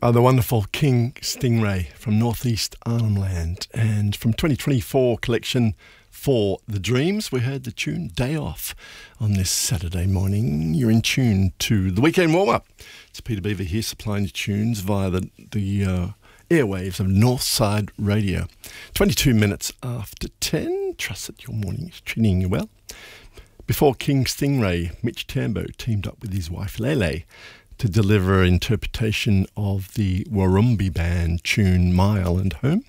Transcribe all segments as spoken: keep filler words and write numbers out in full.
Uh, the wonderful King Stingray from Northeast Arnhem Land. And from twenty twenty-four collection For the Dreams, we heard the tune Day Off on this Saturday morning. You're in tune to the weekend warm-up. It's Peter Beaver here supplying you tunes via the, the uh, airwaves of Northside Radio. twenty-two minutes after ten. Trust that your morning is treating you well. Before King Stingray, Mitch Tambo teamed up with his wife Lele to deliver an interpretation of the Warumbi Band tune My Island Home.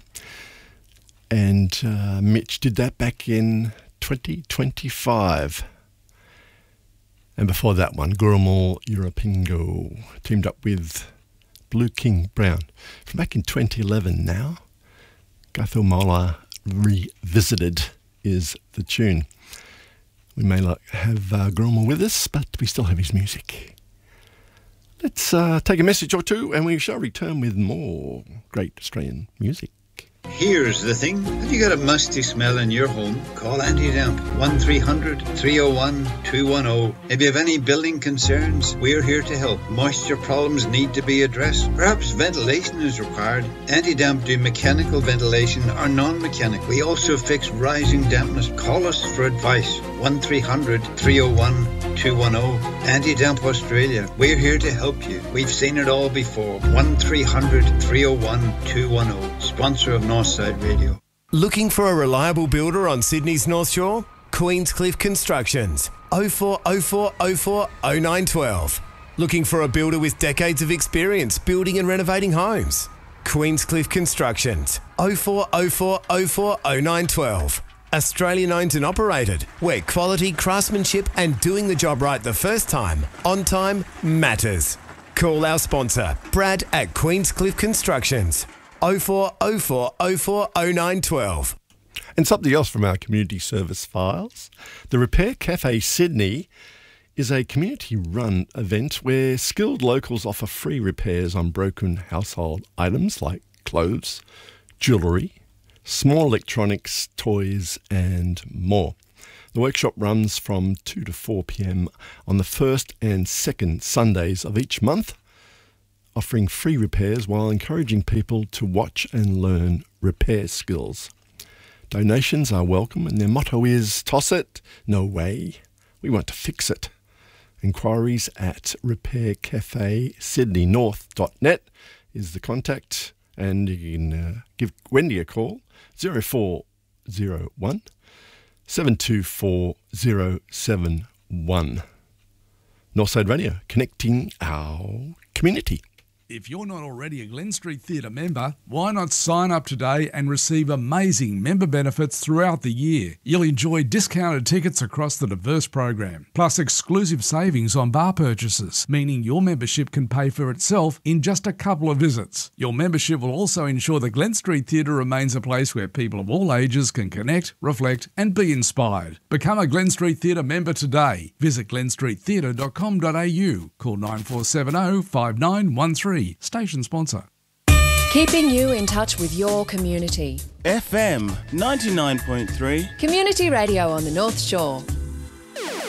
And uh, Mitch did that back in twenty twenty-five. And before that one, Gurumul Europingo teamed up with Blue King Brown from back in twenty eleven now. Gathomola Revisited is the tune. We may not have uh, Gurumul with us, but we still have his music. Let's uh, take a message or two and we shall return with more great Australian music. Here's the thing. Have you got a musty smell in your home? Call Anti-Damp. one three hundred, three oh one, two one oh. If you have any building concerns, we're here to help. Moisture problems need to be addressed. Perhaps ventilation is required. Anti-Damp do mechanical ventilation or non-mechanical. We also fix rising dampness. Call us for advice. one three hundred, three oh one, two one oh. Anti-Damp Australia. We're here to help you. We've seen it all before. one three hundred, three oh one, two one oh. Sponsor of Northside Radio. Looking for a reliable builder on Sydney's North Shore? Queenscliff Constructions. oh four oh four oh four oh nine one two. Looking for a builder with decades of experience building and renovating homes? Queenscliff Constructions. oh four oh four oh four oh nine one two. Australian owned and operated, where quality, craftsmanship and doing the job right the first time, on time, matters. Call our sponsor, Brad at Queenscliff Constructions. oh four oh four oh four oh nine one two. And something else from our community service files. The Repair Cafe Sydney is a community-run event where skilled locals offer free repairs on broken household items like clothes, jewellery, small electronics, toys and more. The workshop runs from two to four p.m. on the first and second Sundays of each month, offering free repairs while encouraging people to watch and learn repair skills. Donations are welcome and their motto is, toss it, no way, we want to fix it. Inquiries at repair cafe sydney north dot net is the contact, and you can uh, give Wendy a call, zero four zero one, seven two four zero seven one. Northside Radio, connecting our community. If you're not already a Glen Street Theatre member, why not sign up today and receive amazing member benefits throughout the year? You'll enjoy discounted tickets across the diverse program, plus exclusive savings on bar purchases, meaning your membership can pay for itself in just a couple of visits. Your membership will also ensure the Glen Street Theatre remains a place where people of all ages can connect, reflect and be inspired. Become a Glen Street Theatre member today. Visit glen street theatre dot com dot a u. Call nine four seven zero, five nine one three. Station sponsor. Keeping you in touch with your community. F M ninety-nine point three. Community radio on the North Shore.